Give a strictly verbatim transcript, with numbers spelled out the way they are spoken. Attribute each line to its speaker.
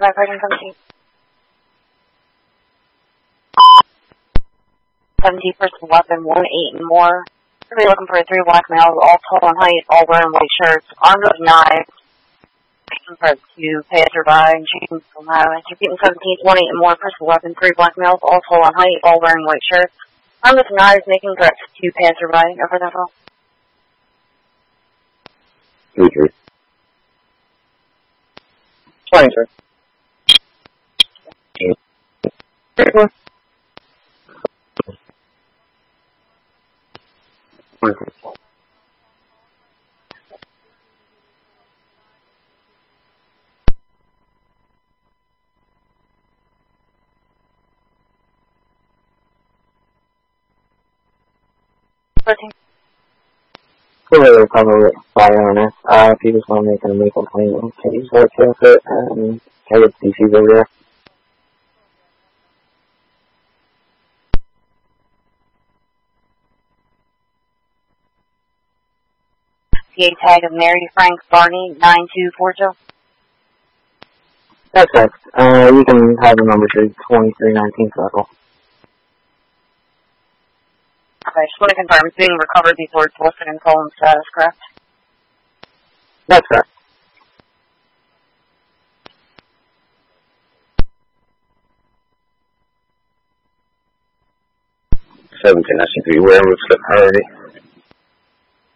Speaker 1: by President seventeen. seventeen person weapon, one eight and more. Somebody looking for three black males, all tall and height, all wearing white shirts, armed with knives. Looking for two passerby and chains from highway. Repeating seventeen, one eight and more person weapon, three black males, all tall and height, all wearing white shirts. Armed with knives, making threats to passerby. Over that all.
Speaker 2: Three three.
Speaker 3: Twenty three.
Speaker 2: Three four. Twenty four.
Speaker 1: Thirteen.
Speaker 2: We'll recover it fire on us. Uh, if you just want to make an illegal claim, can you just work with it and take it to D C's over there?
Speaker 1: C A tag of Mary Frank Barney, nine two four two.
Speaker 2: That's right. Uh, you can have the number to twenty-three nineteen Circle.
Speaker 1: Okay, I just want to confirm it's being recovered before it's listed in stolen status, correct?
Speaker 2: That's correct.
Speaker 3: seventeen, I see three. Where was the priority?